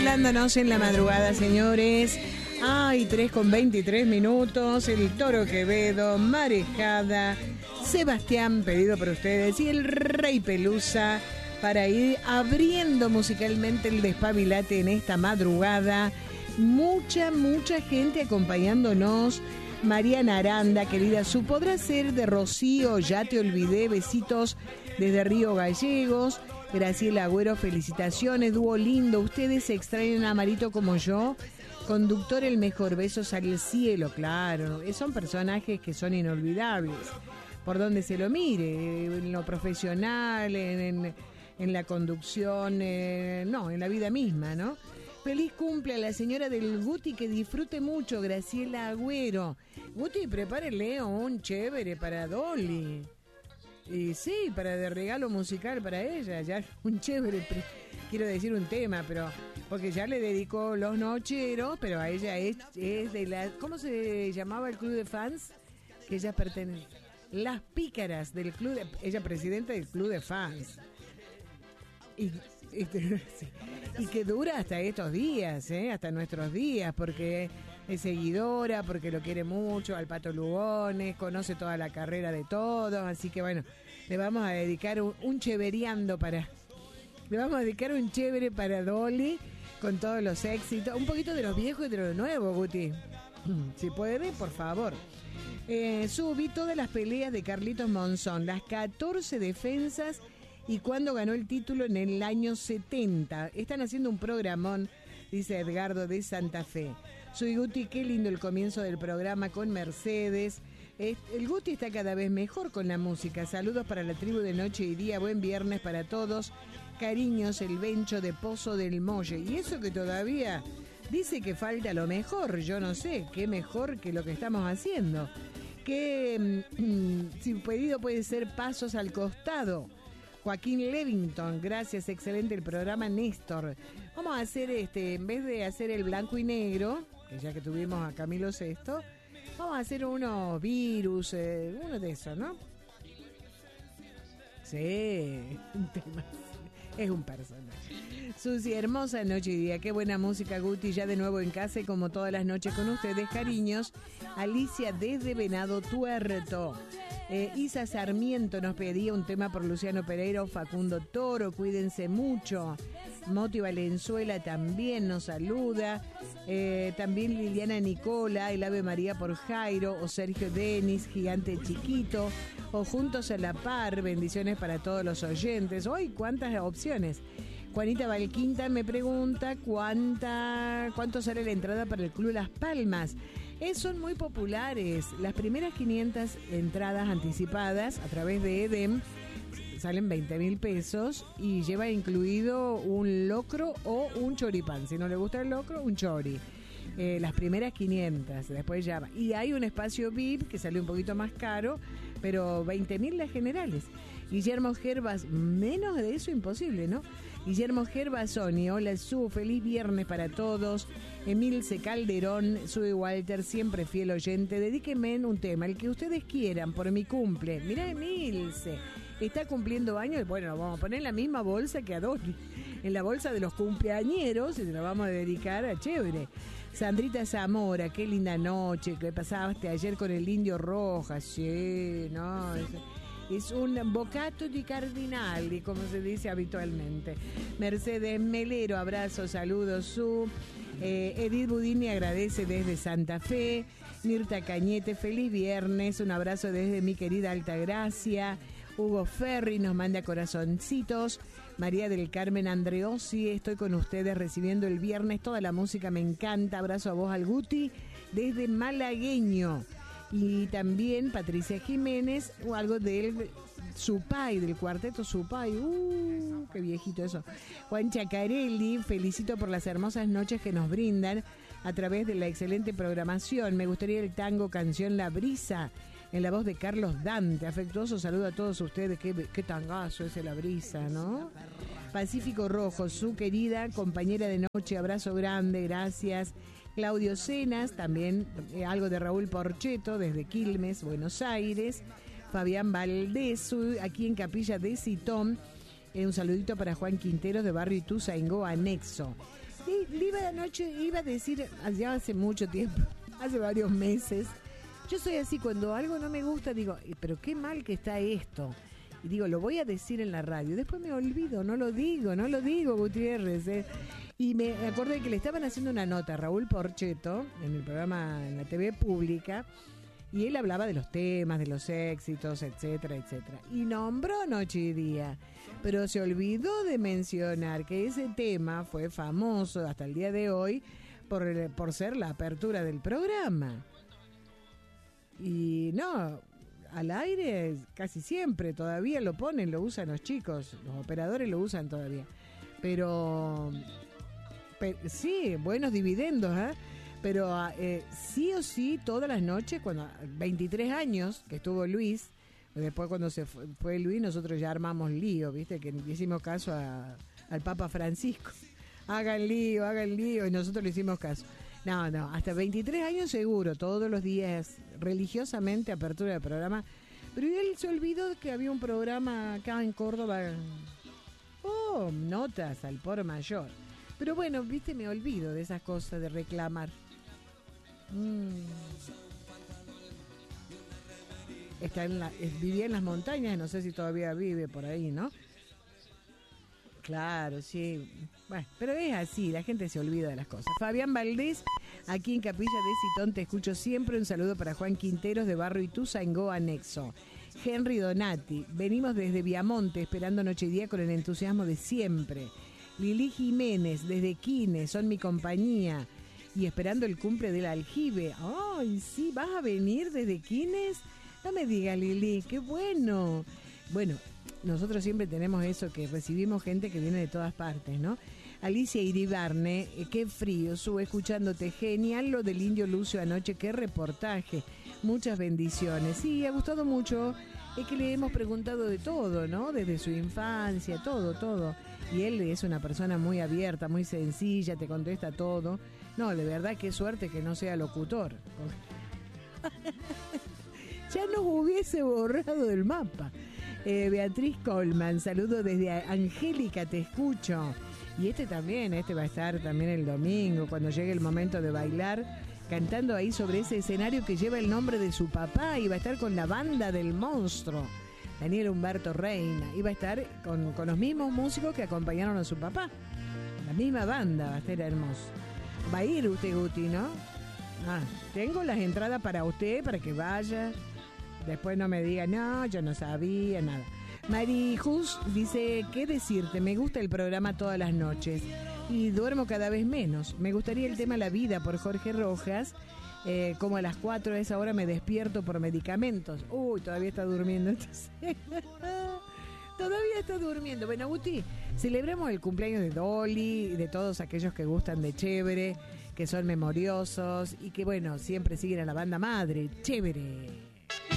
regalándonos en la madrugada, señores. Ay, 3:23. El Toro Quevedo, Marejada, Sebastián, pedido por ustedes, y el Rey Pelusa, para ir abriendo musicalmente el despabilate en esta madrugada. Mucha gente acompañándonos. Mariana Aranda, querida, su podrá ser de Rocío, ya te olvidé, besitos desde Río Gallegos. Graciela Agüero, felicitaciones, dúo lindo. Ustedes extrañan a Marito como yo. Conductor el mejor, besos al cielo, claro. Son personajes que son inolvidables. Por donde se lo mire, en lo profesional, en la conducción, en la vida misma, ¿no? Feliz cumple a la señora del Guti, que disfrute mucho, Graciela Agüero. Guti, prepárele un chévere para Dolly. Y sí, para de regalo musical para ella, ya un chévere, quiero decir un tema, pero porque ya le dedicó Los Nocheros, pero a ella es de la, ¿cómo se llamaba el club de fans? Que ella pertenece, Las Pícaras del club de, ella presidenta del club de fans. Y que dura hasta estos días, hasta nuestros días, porque es seguidora, porque lo quiere mucho, al Pato Lugones, conoce toda la carrera de todos, así que bueno, le vamos a dedicar un chévere para Dolly, con todos los éxitos, un poquito de los viejos y de los nuevos, Guti, si puede, por favor. Subí todas las peleas de Carlitos Monzón, las 14 defensas, y cuando ganó el título en el año 70. Están haciendo un programón, dice Edgardo de Santa Fe. Soy Guti, qué lindo el comienzo del programa con Mercedes. El Guti está cada vez mejor con la música. Saludos para la tribu de Noche y Día. Buen viernes para todos. Cariños, el Bencho de Pozo del Molle. Y eso que todavía dice que falta lo mejor. Yo no sé, qué mejor que lo que estamos haciendo. Que si pedido puede ser Pasos al Costado. Joaquín Levington, gracias, excelente el programa. Néstor, vamos a hacer en vez de hacer el blanco y negro, que ya que tuvimos a Camilo Sesto, vamos a hacer unos virus, uno de esos, ¿no? Sí, un tema, es un personaje. Susi, hermosa noche y día, qué buena música, Guti, ya de nuevo en casa y como todas las noches con ustedes, cariños. Alicia desde Venado Tuerto. Isa Sarmiento nos pedía un tema por Luciano Pereira o Facundo Toro, cuídense mucho. Moti Valenzuela también nos saluda. También Liliana Nicola, el Ave María por Jairo, o Sergio Denis, Gigante Chiquito, o Juntos a la Par, bendiciones para todos los oyentes. ¡Uy, cuántas opciones! Juanita Valquinta me pregunta cuánto sale la entrada para el Club Las Palmas. Son muy populares. Las primeras 500 entradas anticipadas a través de EDEM salen 20.000 pesos y lleva incluido un locro o un choripán. Si no le gusta el locro, un chori. Las primeras 500, después ya va. Y hay un espacio VIP que sale un poquito más caro, pero 20.000 las generales. Guillermo Gervas, menos de eso imposible, ¿no? Guillermo Gervasoni, hola Su, feliz viernes para todos. Emilce Calderón, Sue Walter, siempre fiel oyente. Dedíquenme un tema, el que ustedes quieran, por mi cumple. Mirá, Emilce, está cumpliendo años. Bueno, vamos a poner en la misma bolsa que a Dolly, en la bolsa de los cumpleañeros, y se la vamos a dedicar a chévere. Sandrita Zamora, qué linda noche que pasaste ayer con el Indio Rojas. Sí, no, es un bocato di cardinali, como se dice habitualmente. Mercedes Melero, abrazos, saludos, Su. Edith Budini agradece desde Santa Fe. Mirta Cañete, feliz viernes, un abrazo desde mi querida Altagracia. Hugo Ferri nos manda corazoncitos. María del Carmen Andreossi, estoy con ustedes recibiendo el viernes, toda la música me encanta. Abrazo a vos, al Guti, desde Malagueño. Y también Patricia Jiménez, o algo del Supay, del cuarteto Supay. Qué viejito eso. Juan Chacarelli, felicito por las hermosas noches que nos brindan a través de la excelente programación. Me gustaría el tango canción La Brisa, en la voz de Carlos Dante. Afectuoso saludo a todos ustedes. Qué tangazo ese La Brisa, ¿no? Pacífico Rojo, su querida compañera de noche, abrazo grande, gracias. Claudio Cenas, también algo de Raúl Porcheto desde Quilmes, Buenos Aires. Fabián Valdés, aquí en Capilla de Citón. Un saludito para Juan Quinteros de Barrio Ituzaingó Anexo. Iba a decir, ya hace mucho tiempo, hace varios meses, yo soy así, cuando algo no me gusta, digo, pero qué mal que está esto. Y digo, lo voy a decir en la radio. Después me olvido, no lo digo, Gutiérrez. Y me acordé que le estaban haciendo una nota a Raúl Porchetto en el programa, en la TV pública, y él hablaba de los temas, de los éxitos, etcétera, etcétera. Y nombró Noche y Día, pero se olvidó de mencionar que ese tema fue famoso hasta el día de hoy por ser la apertura del programa. Y no, al aire casi siempre, todavía lo ponen, lo usan los chicos, los operadores lo usan todavía. Pero sí, buenos dividendos, ¿eh? Pero sí o sí, todas las noches, cuando 23 años que estuvo Luis, después cuando se fue Luis, nosotros ya armamos lío, ¿viste? Que hicimos caso al Papa Francisco. Hagan lío, y nosotros le hicimos caso. No, hasta 23 años seguro, todos los días, religiosamente, apertura del programa. Pero él se olvidó que había un programa acá en Córdoba. Notas al por mayor. Pero bueno, viste, me olvido de esas cosas de reclamar. Vivía en las montañas, no sé si todavía vive por ahí, ¿no? Claro, sí. Bueno, pero es así, la gente se olvida de las cosas. Fabián Valdés, aquí en Capilla de Citón, te escucho siempre. Un saludo para Juan Quinteros de Barrio Ituzaingó Anexo. Henry Donati, venimos desde Viamonte esperando Noche y Día con el entusiasmo de siempre. Lili Jiménez, desde Quines, son mi compañía. Y esperando el cumple del aljibe. ¡Ay, sí! ¿Vas a venir desde Quines? No me digas, Lili, qué bueno. Bueno, nosotros siempre tenemos eso, que recibimos gente que viene de todas partes, ¿no? Alicia Iribarne, qué frío, sube escuchándote. Genial lo del Indio Lucio anoche, qué reportaje. Muchas bendiciones. Sí, ha gustado mucho. Es que le hemos preguntado de todo, ¿no? Desde su infancia, todo. Y él es una persona muy abierta, muy sencilla, te contesta todo. No, de verdad, qué suerte que no sea locutor. Ya nos hubiese borrado del mapa. Beatriz Colman, saludo desde Angélica, te escucho. Y este va a estar también el domingo, cuando llegue el momento de bailar, cantando ahí sobre ese escenario que lleva el nombre de su papá, y va a estar con la banda del monstruo, Daniel Humberto Reina, y va a estar con los mismos músicos que acompañaron a su papá. La misma banda, va a estar hermoso. Va a ir usted, Guti, ¿no? Tengo las entradas para usted, para que vaya. Después no me diga, no, yo no sabía nada. Marijus dice, ¿qué decirte? Me gusta el programa todas las noches y duermo cada vez menos. Me gustaría el tema La Vida por Jorge Rojas. Como a las 4 de esa hora me despierto por medicamentos. Uy, todavía está durmiendo. Todavía está durmiendo. Bueno, Guti, celebremos el cumpleaños de Dolly y de todos aquellos que gustan de Chévere, que son memoriosos y que, bueno, siempre siguen a la banda madre. Chévere.